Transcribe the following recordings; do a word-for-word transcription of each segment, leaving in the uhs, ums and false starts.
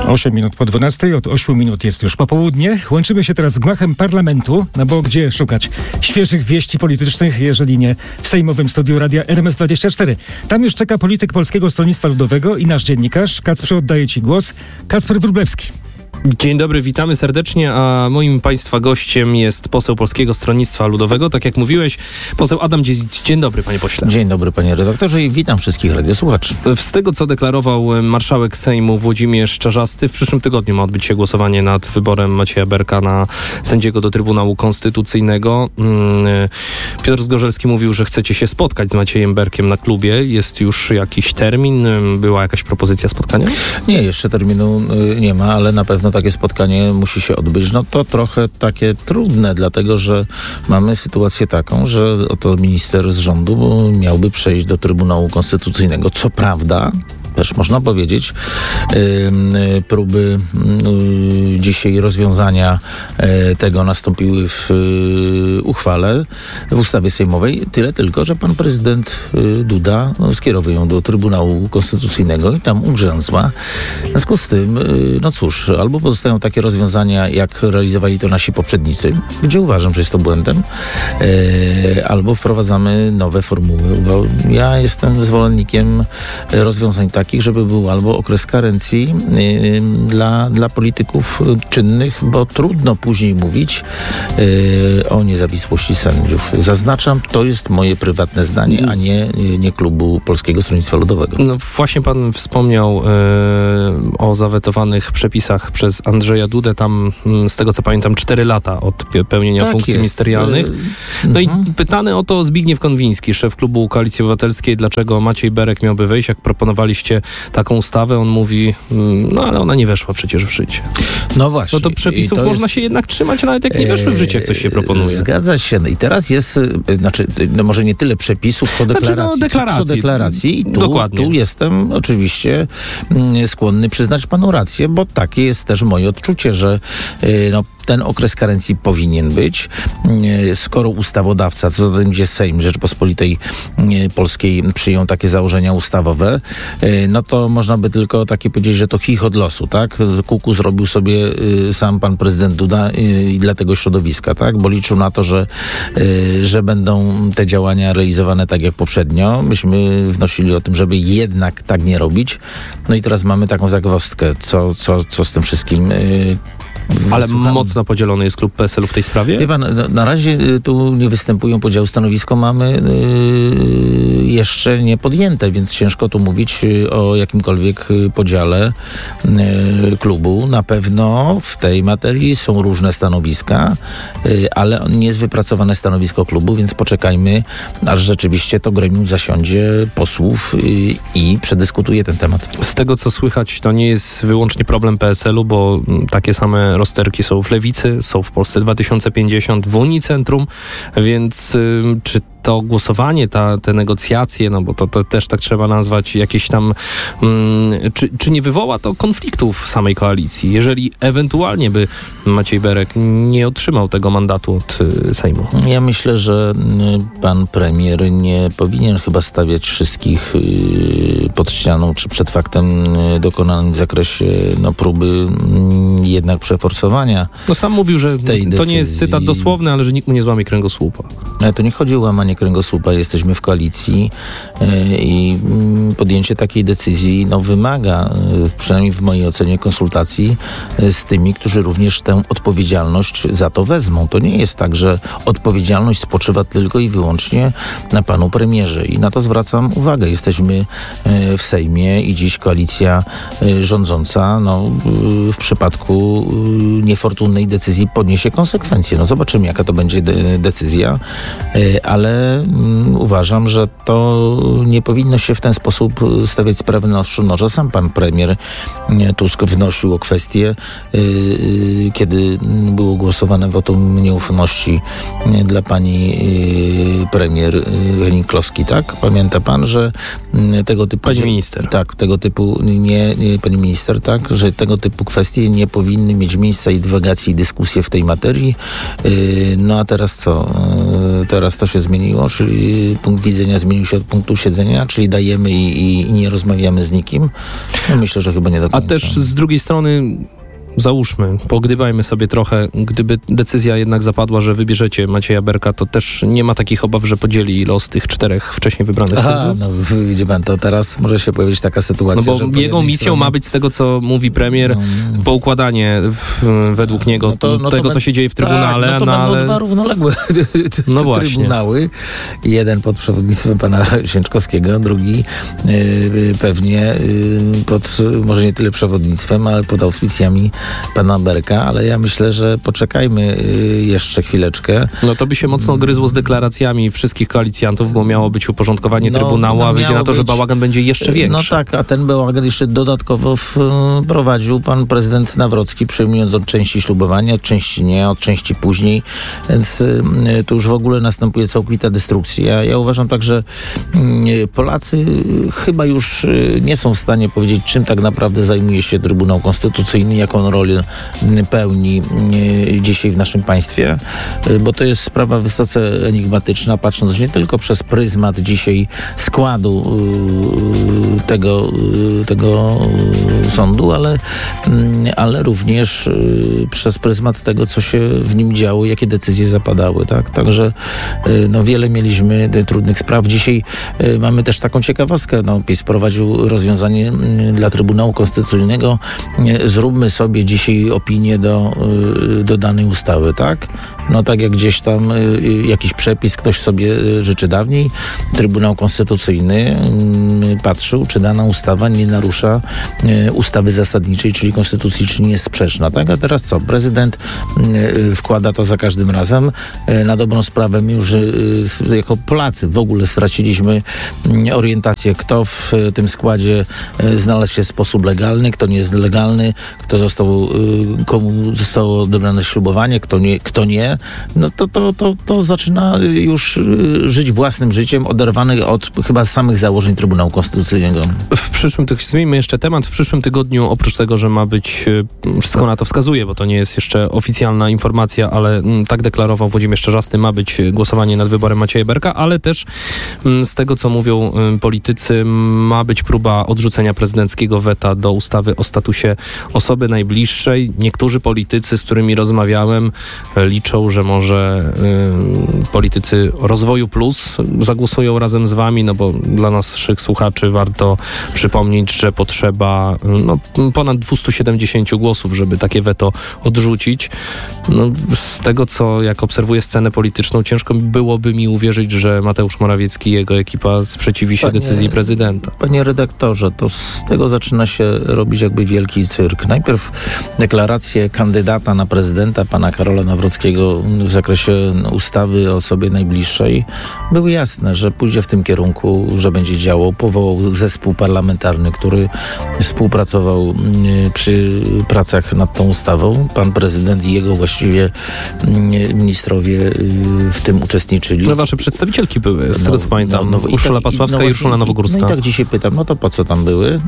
osiem minut po dwunastej, od ośmiu minut jest już popołudnie. Łączymy się teraz z gmachem parlamentu, no bo gdzie szukać świeżych wieści politycznych, jeżeli nie w sejmowym studiu radia R M F dwadzieścia cztery. Tam już czeka polityk Polskiego Stronnictwa Ludowego i nasz dziennikarz. Kacprze, oddaję ci głos. Kacper Wróblewski. Dzień dobry, witamy serdecznie, a moim państwa gościem jest poseł Polskiego Stronnictwa Ludowego, tak jak mówiłeś, poseł Adam Dziedzic. Dzień dobry, panie pośle. Dzień dobry, panie redaktorze, i witam wszystkich radiosłuchaczy. Z tego, co deklarował marszałek Sejmu Włodzimierz Czarzasty, w przyszłym tygodniu ma odbyć się głosowanie nad wyborem Macieja Berka na sędziego do Trybunału Konstytucyjnego. Piotr Zgorzelski mówił, że chcecie się spotkać z Maciejem Berkiem na klubie. Jest już jakiś termin? Była jakaś propozycja spotkania? Nie, jeszcze terminu nie ma, ale na pewno takie spotkanie musi się odbyć. No to trochę takie trudne, dlatego że mamy sytuację taką, że oto minister z rządu miałby przejść do Trybunału Konstytucyjnego. Co prawda, też można powiedzieć, yy, próby yy, dzisiaj rozwiązania yy, tego nastąpiły w yy, uchwale, w ustawie sejmowej. Tyle tylko, że pan prezydent yy, Duda no, skierował ją do Trybunału Konstytucyjnego i tam ugrzęzła. W związku z tym, yy, no cóż, albo pozostają takie rozwiązania, jak realizowali to nasi poprzednicy, gdzie uważam, że jest to błędem, yy, albo wprowadzamy nowe formuły. Ja jestem zwolennikiem rozwiązań takich, żeby był albo okres karencji yy, dla, dla polityków czynnych, bo trudno później mówić yy, o niezawisłości sędziów. Zaznaczam, to jest moje prywatne zdanie, a nie, nie klubu Polskiego Stronnictwa Ludowego. No właśnie pan wspomniał yy, o zawetowanych przepisach przez Andrzeja Dudę. Tam, yy, z tego co pamiętam, cztery lata od pełnienia tak funkcji jest. ministerialnych. No mhm. i pytany o to Zbigniew Konwiński, szef klubu Koalicji Obywatelskiej, dlaczego Maciej Berek miałby wejść, jak proponowaliście taką ustawę, on mówi, no ale ona nie weszła przecież w życie. No właśnie. No to przepisów to można jest... się jednak trzymać, nawet jak nie weszły w życie, jak coś się proponuje. Zgadza się. No i teraz jest, znaczy, no może nie tyle przepisów, co deklaracji. Znaczy, no, deklaracji. Co deklaracji. I tu, Dokładnie. Tu jestem oczywiście skłonny przyznać panu rację, bo takie jest też moje odczucie, że no, ten okres karencji powinien być. Skoro ustawodawca, co za tym gdzie Sejm Rzeczypospolitej Polskiej przyjął takie założenia ustawowe, no to można by tylko takie powiedzieć, że to chichot losu, tak? Kuku zrobił sobie sam pan prezydent Duda i dla tego środowiska, tak? Bo liczył na to, że, że będą te działania realizowane tak jak poprzednio. Myśmy wnosili o tym, żeby jednak tak nie robić. No i teraz mamy taką zagwozdkę, co, co, co z tym wszystkim Ale mocno podzielony jest klub P S L-u w tej sprawie? Wie pan, no, na razie tu nie występują podziały. Stanowisko mamy yy, jeszcze nie podjęte, więc ciężko tu mówić o jakimkolwiek podziale yy, klubu. Na pewno w tej materii są różne stanowiska, yy, ale nie jest wypracowane stanowisko klubu, więc poczekajmy, aż rzeczywiście to gremium zasiądzie posłów yy, i przedyskutuje ten temat. Z tego, co słychać, to nie jest wyłącznie problem P S L-u, bo takie same rozterki są w Lewicy, są w Polsce dwa tysiące pięćdziesiąt, w Unii Centrum, więc y, czy to głosowanie, ta, te negocjacje, no bo to, to też tak trzeba nazwać, jakieś tam, mm, czy, czy nie wywoła to konfliktów w samej koalicji, jeżeli ewentualnie by Maciej Berek nie otrzymał tego mandatu od y, Sejmu? Ja myślę, że y, pan premier nie powinien chyba stawiać wszystkich y, pod ścianą, czy przed faktem y, dokonanym w zakresie no, próby y, jednak przeforsowania. No sam mówił, że tej to nie jest cytat dosłowny, ale że nikt mu nie złamie kręgosłupa. Ale to nie chodzi o łamanie kręgosłupa. Jesteśmy w koalicji yy, i yy, podjęcie takiej decyzji no, wymaga, yy, przynajmniej w mojej ocenie, konsultacji yy, z tymi, którzy również tę odpowiedzialność za to wezmą. To nie jest tak, że odpowiedzialność spoczywa tylko i wyłącznie na panu premierze. I na to zwracam uwagę. Jesteśmy yy, w Sejmie i dziś koalicja yy, rządząca no, yy, w przypadku yy, niefortunnej decyzji podniesie konsekwencje. No zobaczymy, jaka to będzie de- decyzja, yy, ale uważam, że to nie powinno się w ten sposób stawiać sprawy na ostrzu noża. Sam pan premier Tusk wnosił o kwestię, yy, kiedy było głosowane wotum nieufności dla pani yy, premier Henning-Kloski, tak? Pamięta pan, że tego typu... Pani minister. Tak, tego typu nie, nie pani minister, tak? Że tego typu kwestie nie powinny mieć miejsca i dywagacji i dyskusje w tej materii. Yy, no a teraz co? teraz to się zmieniło, czyli punkt widzenia zmienił się od punktu siedzenia, czyli dajemy i, i, i nie rozmawiamy z nikim. No myślę, że chyba nie do końca. A też z drugiej strony załóżmy, pogdybajmy sobie trochę, gdyby decyzja jednak zapadła, że wybierzecie Macieja Berka, to też nie ma takich obaw, że podzieli los tych czterech wcześniej wybranych Aha, sędziów? no widzi pan, to teraz może się pojawić taka sytuacja, No bo że jego misją stronie... ma być, z tego co mówi premier, no, poukładanie w, według niego no to, no tego, to co się dzieje w Trybunale. Tak, no to no, będą ale... dwa równoległe no właśnie. trybunały. Jeden pod przewodnictwem pana Święczkowskiego, drugi yy, pewnie yy, pod, może nie tyle przewodnictwem, ale pod auspicjami pana Berka. Ale ja myślę, że poczekajmy jeszcze chwileczkę. No to by się mocno gryzło z deklaracjami wszystkich koalicjantów, bo miało być uporządkowanie no, Trybunału, no a wyjdzie na to, być, że bałagan będzie jeszcze większy. No tak, a ten bałagan jeszcze dodatkowo wprowadził pan prezydent Nawrocki, przyjmując od części ślubowania, od części nie, od części później, więc tu już w ogóle następuje całkowita destrukcja. Ja uważam tak, że Polacy chyba już nie są w stanie powiedzieć, czym tak naprawdę zajmuje się Trybunał Konstytucyjny, jaką rolę pełni dzisiaj w naszym państwie, bo to jest sprawa wysoce enigmatyczna, patrząc nie tylko przez pryzmat dzisiaj składu tego, tego sądu, ale, ale również przez pryzmat tego, co się w nim działo, jakie decyzje zapadały. Tak? Także no, wiele mieliśmy trudnych spraw. Dzisiaj mamy też taką ciekawostkę. No, PiS prowadził rozwiązanie dla Trybunału Konstytucyjnego. Zróbmy sobie dzisiaj opinię do, do danej ustawy, tak? No tak jak gdzieś tam jakiś przepis ktoś sobie życzy dawniej, Trybunał Konstytucyjny patrzył, czy dana ustawa nie narusza ustawy zasadniczej, czyli konstytucji, czy nie jest sprzeczna, tak? A teraz co? Prezydent wkłada to za każdym razem. Na dobrą sprawę my już jako Polacy w ogóle straciliśmy orientację, kto w tym składzie znalazł się w sposób legalny, kto nie jest legalny, kto został, komu zostało odebrane ślubowanie, kto nie, kto nie. No to, to, to, to zaczyna już żyć własnym życiem, oderwany od chyba samych założeń Trybunału Konstytucyjnego. W przyszłym tygodniu, zmieńmy jeszcze temat, w przyszłym tygodniu, oprócz tego, że ma być, wszystko na to wskazuje, bo to nie jest jeszcze oficjalna informacja, ale tak deklarował Włodzimierz Czarzasty, ma być głosowanie nad wyborem Macieja Berka, ale też z tego, co mówią politycy, ma być próba odrzucenia prezydenckiego weta do ustawy o statusie osoby najbliższej. Niektórzy politycy, z którymi rozmawiałem, liczą, że może y, politycy Rozwoju Plus zagłosują razem z wami, no bo dla naszych słuchaczy warto przypomnieć, że potrzeba no, ponad dwieście siedemdziesiąt głosów, żeby takie weto odrzucić. No, z tego, co jak obserwuję scenę polityczną, ciężko byłoby mi uwierzyć, że Mateusz Morawiecki i jego ekipa sprzeciwi się panie, decyzji prezydenta. Panie redaktorze, to z tego zaczyna się robić jakby wielki cyrk. Najpierw deklaracje kandydata na prezydenta, pana Karola Nawrockiego w zakresie ustawy o osobie najbliższej były jasne, że pójdzie w tym kierunku, że będzie działał. Powołał zespół parlamentarny, który współpracował przy pracach nad tą ustawą. Pan prezydent i jego właściwie ministrowie w tym uczestniczyli. No wasze przedstawicielki były, z no, tego co pamiętam. No, no, Urszula tak, Pasławska i, no, i Urszula Nowogórska. No i tak dzisiaj pytam, no to po co tam były?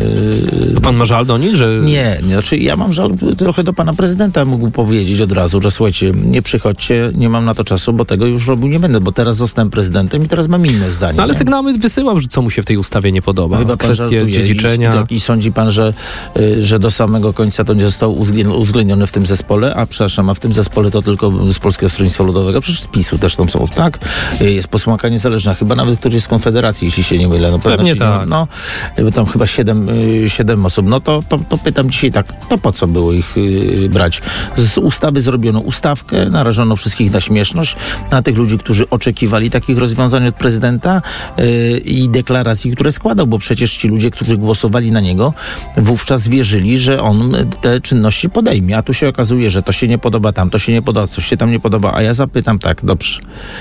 Yy... Pan ma żal do nich, że... Nie, nie, znaczy ja mam żal trochę do pana prezydenta. Mógł powiedzieć od razu, że słuchajcie, nie przychodźcie, nie mam na to czasu, bo tego już robił nie będę, bo teraz zostałem prezydentem i teraz mam inne zdanie. No, ale nie? sygnały wysyłam, że co mu się w tej ustawie nie podoba. Chyba kwestie dziedziczenia. I, i, I sądzi pan, że, że do samego końca to nie zostało uwzględnione w tym zespole, a przepraszam, a w tym zespole to tylko z Polskiego Stronnictwa Ludowego, przecież z PiSu też tam są, tak? Jest posłanka niezależna, chyba nawet ktoś jest z Konfederacji, jeśli się nie mylę. No, pewnie tak. No, no, tam chyba siedem, siedem osób. No to, to, to pytam dzisiaj tak, to po co było ich yy, brać? Z ustawy zrobiono ustawkę, narażono wszystkich na śmieszność, na tych ludzi, którzy oczekiwali takich rozwiązań od prezydenta yy, i deklaracji, które składał, bo przecież ci ludzie, którzy głosowali na niego, wówczas wierzyli, że on te czynności podejmie. A tu się okazuje, że to się nie podoba tam, to się nie podoba, coś się tam nie podoba. A ja zapytam tak, dobrze,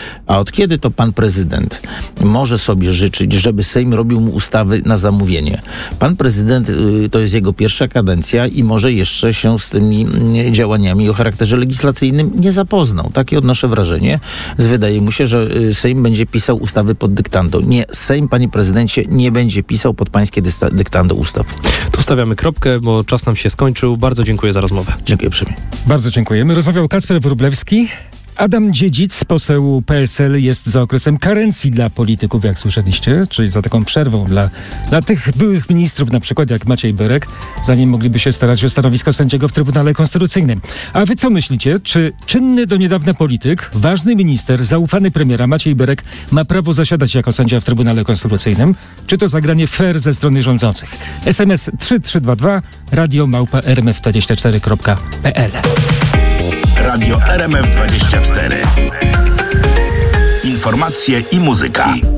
a od kiedy to pan prezydent może sobie życzyć, żeby Sejm robił mu ustawy na zamówienie? Pan prezydent, yy, to jest jego pierwsza kadencja i może jeszcze się z tymi yy, działaniami o charakterze legislacyjnym nie zapoznał. Takie odnoszę wrażenie. Wydaje mu się, że yy, Sejm będzie pisał ustawy pod dyktando. Nie, Sejm, panie prezydencie, nie będzie pisał pod pańskie dysta- dyktando ustaw. Tu stawiamy kropkę, bo czas nam się skończył. Bardzo dziękuję za rozmowę. Dziękuję uprzejmie. Bardzo dziękujemy. Rozmawiał Kacper Wróblewski. Adam Dziedzic, poseł P S L, jest za okresem karencji dla polityków, jak słyszeliście, czyli za taką przerwą dla, dla tych byłych ministrów, na przykład jak Maciej Berek, zanim mogliby się starać o stanowisko sędziego w Trybunale Konstytucyjnym. A wy co myślicie? Czy czynny do niedawna polityk, ważny minister, zaufany premiera Maciej Berek ma prawo zasiadać jako sędzia w Trybunale Konstytucyjnym? Czy to zagranie fair ze strony rządzących? S M S trzy trzy dwa dwa, radio małpa r m f dwadzieścia cztery kropka p l. Radio R M F dwadzieścia cztery. Informacje i muzyka.